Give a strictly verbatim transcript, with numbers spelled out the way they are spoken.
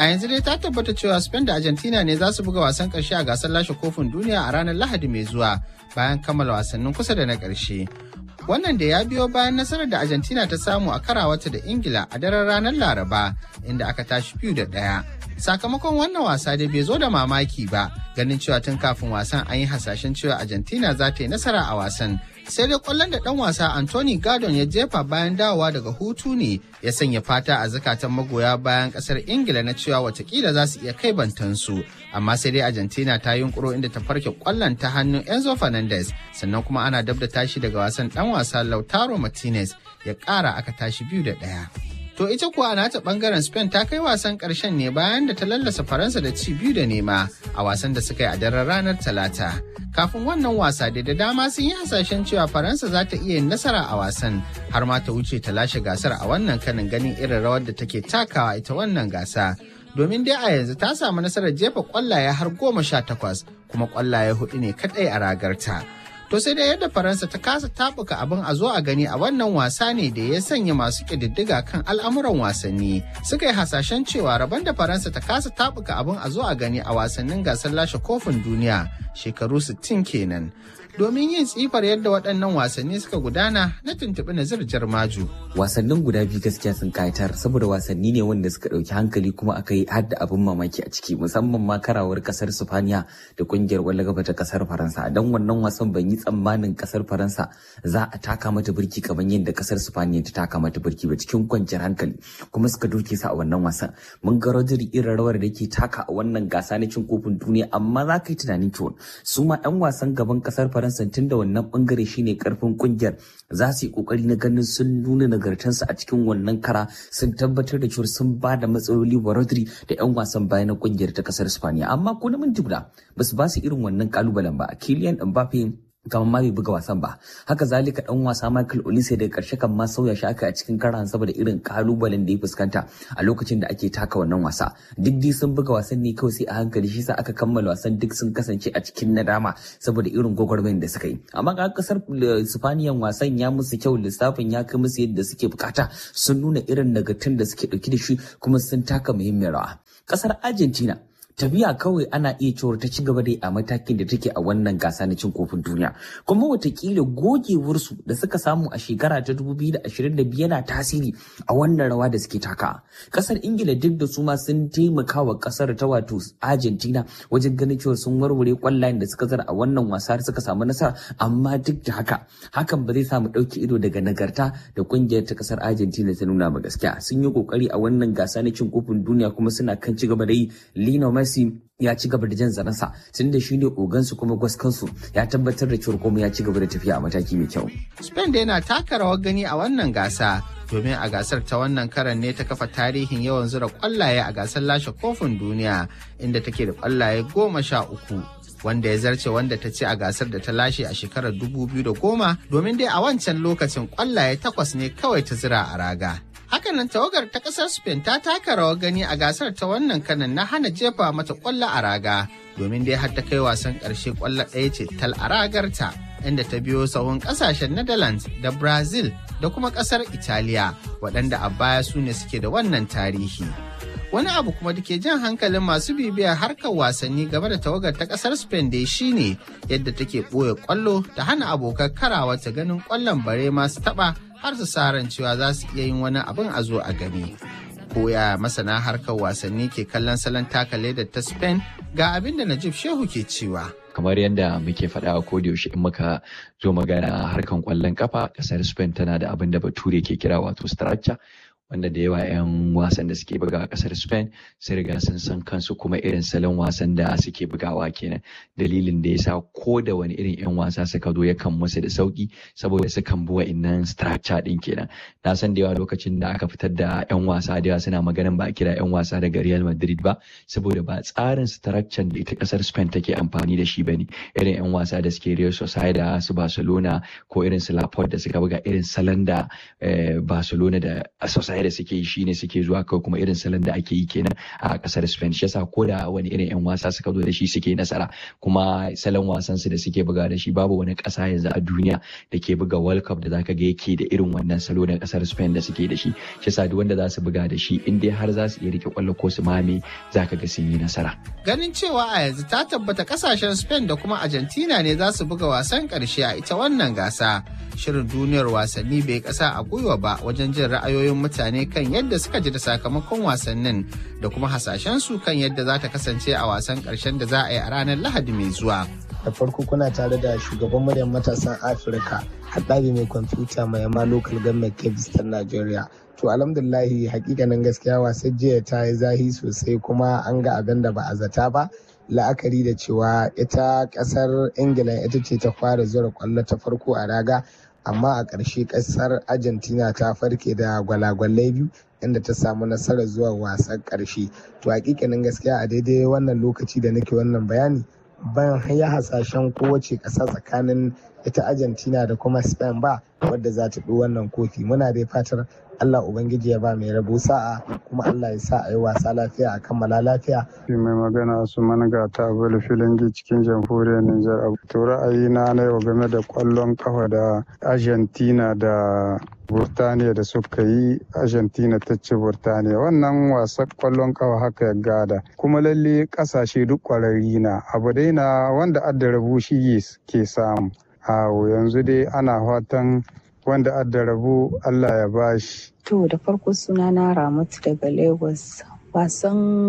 A yanzu dai ta tabbata cewa Spain da Argentina ne za su buga wasan ƙarshe a gasar lashe kofin duniya a ranar Lahadi mai zuwa bayan kammala wasannin kusa da na ƙarshe. Wannan da ya biyo bayan nasarar da Argentina ta samu a karawarta da Ingila a daren ranar Laraba inda aka tashi biyu da ɗaya. Sakamakon wannan wasa dai bai zo da mamaki ba ganin cewa tun kafin wasan an yi hasashen cewa Argentina za ta yi nasara a wasan. Sai dai kwallon da ɗan wasa Anthony Gordon ya jefa bayan dawowa daga hutu ne ya sanya fata a zukatan magoya bayan ƙasar Ingila na cewa watakila za su iya kai bantansu. Amma sai dai Argentina ta yunkuro inda ta farke kwallon ta hannun Enzo Fernandez sannan kuma ana dab da tashi daga wasan ɗan wasa Lautaro Martinez ya ƙara aka tashi biyu da ɗaya. To ita kuwa a nata bangaren Spain ta kai wasan ƙarshen ne bayan da ta lallasa Faransa da ci biyu da nema a wasan da suka yi a daren ranar Talata. Kafin wannan wasa da da dama sun yi hasashen cewa Faransa za ta iya yin nasara a wasan har ma ta wuce ta lashe gasar a wannan kanin ganin irin rawar da take takawa ita wannan gasa. Domin dai a yanzu ta samu nasarar jefa kwallaye har goma sha takwas kuma kwallaye hudu ne kadai a ragarta. To sai dai yadda Faransa ta kasa tabuka abin a zo a gani a wannan wasa ne da ya sanya masu ƙididdiga kan al'amuran wasanni. Suka yi hasashen cewa rabon da Faransa ta kasa tabuka abin a zo a gani a wasannin gasar lashe kofin duniya shekaru sittin kenan. Domin yin tsifar yadda waɗannan wasanni suka gudana na tuntuɓi Nazir Jarmaju. Wasannin guda biyu gaskiya sun kayatar saboda wasanni ne wanda suka ɗauki hankali kuma aka yi hadda abin mamaki a ciki musamman ma karawar ƙasar Sifaniya da ƙungiyar ƙwallon gaba ta ƙasar Faransa. Don wannan wasan ban yi tsammanin ƙasar Faransa za a taka mata birki kamar yadda ƙasar Sifaniya ta taka mata birki ba cikin kwanciyar hankali kuma suka doke sa a wannan wasan. Mun ga Rodri irin rawar da ke taka a wannan gasa na cin kofin duniya amma za ka yi tunanin cewa su ma ɗan wasan gaban ƙasar Faransa tun da wannan bangare shine karfin kungiyar za su yi kokari na ganin sun nuna nagartansu a cikin wannan kara sun tabbatar da cewa sun ba da matsaloli wa Rodri da yan wasan baya na kungiyar ta kasar Spaniya amma ko na minti guda ba su ba su irin wannan kalubalen ba. Kylian Mbappe kamar ma bai buga wasan ba, haka zalika dan wasa Michael Olise daga karshe kan ma sauya shi aka a cikin karan saboda irin kalubalen da ya fuskanta a lokacin da ake taka wannan wasa. Duk dai sun buga wasan ne kawai sai a hankali shi sa aka kammala wasan duk sun kasance a cikin nadama saboda irin gwagwarmayar da suka yi. Amma ga kasar Sifaniyan wasan ya musu kyau, lissafin ya kai musu yadda suke bukata, sun nuna irin nagartun da suke dauki da shi kuma sun taka muhimmiyar rawa. Kasar Argentina tafiya kawai ana iya cewar ta ci gaba dai a matakin da take a wannan gasa na cin kofin duniya kuma watakila gogewarsu da suka samu a shekara ta dubu biyu da ashirin da biyu yana tasiri a wannan rawa da suke taka. Kasar Ingila duk da su ma sun taimaka wa kasar ta wato Argentina wajen ganin cewa sun warware kwallayen da suka zara a wannan wasa da suka samu nasara amma duk da haka hakan ba zai samu ɗauki ido daga nagarta da kungiyar ta kasar Argentina ta nuna ba. Gaskiya sun yi kokari a wannan gasa na cin kofin duniya kuma suna kan ci gaba da yi. Lionel Messi ya ci gaba da jan zaransa tun da shi ne ogansu kuma gwaskansu ya tabbatar da cewa kuma ya ci gaba da tafiya a mataki mai kyau. Spain da yana taka rawar gani a wannan gasa domin a gasar ta wannan karan ne ta kafa tarihin yawan zura kwallaye a gasar lashe kofin duniya inda take da kwallaye goma sha uku wanda ya zarce wanda ta ce a gasar da ta lashe a shekarar dubu biyu da goma domin dai a wancan lokacin kwallaye takwas ne kawai ta zira a raga. Hakanan tawagar ta kasar Spain ta taka rawar gani a gasar ta wannan kanan na hana jefa mata kwallo a raga domin dai har ta kai wasan ƙarshe kwallo ɗaya ce tal a ragarta inda ta biyo sahun ƙasashen Netherlands da Brazil da kuma ƙasar Italiya waɗanda a baya su ne suke da wannan tarihi. Wani abu kuma da ke jan hankalin masu bibiyar harkar wasanni game da tawagar ta ƙasar Spain dai shine yadda take ɓoye kwallo ta hana abokan karawa ta ganin kwallon bare masu taɓa har su sa ran cewa za su iya yin wani abin a zo a gani. Koya masana harkar wasanni ke kallon salon taka ledar ta Spain ga abin da Najib Shehu ke cewa. Kamar yadda muke faɗa a yaushe in muka zo magana harkan ƙwallon kafa, ƙasar Spain tana da abin da Bature ke kira wato structure, wanda da yawa 'yan wasan da suke buga a kasar Spain sai riga sun san kansu kuma irin salon wasan da suke bugawa kenan. Dalilin da yasa ko da wani irin 'yan wasa suka zo yakan musu da sauki saboda sukan bi wa'innan structure din kenan. Na san da yawa lokacin da aka fitar da 'yan wasa da yawa suna maganin ba a kira 'yan wasa daga Real Madrid ba saboda ba tsarin structure da ita kasar Spain take amfani da shi bane. Irin 'yan wasa da suke Real Sociedad, su Barcelona ko irin su Laporte da suka buga irin salon da Barcelona da Sociedad baya da suke yi shine suke zuwa kai kuma irin salon da ake yi kenan a kasar Spain. Shi yasa ko da wani irin yan wasa suka zo da shi suke nasara, kuma salon wasan su da suke buga da shi babu wani kasa yanzu a duniya da ke buga World Cup da zaka ga yake da irin wannan salo na kasar Spain da suke da shi. Shi yasa duk wanda za su buga da shi in dai har za su iya rike kwallo ko su mame zaka ga sun yi nasara. Ganin cewa a yanzu ta tabbata kasashen Spain da kuma Argentina ne za su buga wasan karshe a ita wannan gasa. Shirin duniyar wasanni bai kasa a gwiwa ba wajen jin ra'ayoyin mutane kan yadda suka ji da sakamakon wasannin da kuma hasashen su kan yadda za ta kasance a wasan karshen da za a yi a ranar Lahadi mai zuwa. Da farko kuna tare da shugaban muryar matasan Afirka, haɗari mai kwamfuta mai yamma local government Kebbi ta Najeriya. To alhamdulillahi hakikanin gaskiya wasan jiya ta yi zahi sosai kuma an ga abin da ba a zata ba. La'akari da cewa ita kasar Ingila ita ce ta fara zura kwallo ta farko a raga, amma a ƙarshe kasar Argentina ta farke da gwalagwalai biyu inda ta samu nasarar zuwa wasan ƙarshe. To hakikanin gaskiya a daidai wannan lokaci da nake wannan bayani ban ya hasashen kowace ƙasa tsakanin ita Argentina da kuma Spain ba wadda za ta ɗi wannan kofi. Muna dai fatar Allah Ubangiji ya ba mai rabo sa'a, kuma Allah ya sa a yi wasa lafiya a kammala lafiya. Mai magana su managa ta bala filangi cikin jamhuriyar Nijar. To ra'ayina na yau game da kwallon kafa da Argentina da Burtaniya da suka yi, Argentina ta ci Burtaniya. Wannan wasan kwallon kafa haka ya gada. Kuma lalle kasashe duk kwararri na. Abu dai na wanda adda rabu shi ke samu. Awo yanzu dai ana fatan wanda adda rabu Allah ya bashi. To da farko suna na Ramatu daga Lagos. Wasan